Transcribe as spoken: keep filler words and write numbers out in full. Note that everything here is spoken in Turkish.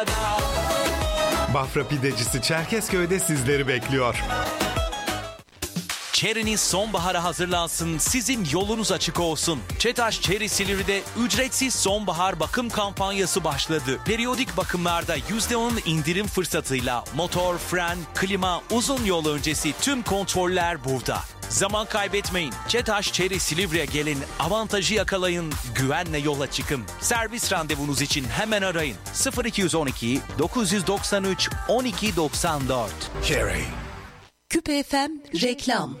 Bafra Pidecisi Çerkezköy'de sizleri bekliyor. Çeriniz sonbahara hazırlansın, sizin yolunuz açık olsun. Çetaş Çeri Silivri'de ücretsiz sonbahar bakım kampanyası başladı. Periyodik bakımlarda yüzde on indirim fırsatıyla motor, fren, klima, uzun yol öncesi tüm kontroller burada. Zaman kaybetmeyin. Çetaş Çeri Silivri'ye gelin, avantajı yakalayın, güvenle yola çıkın. Servis randevunuz için hemen arayın. sıfır iki on iki dokuz doksan üç on iki doksan dört. Cherry. Küpe F M reklam.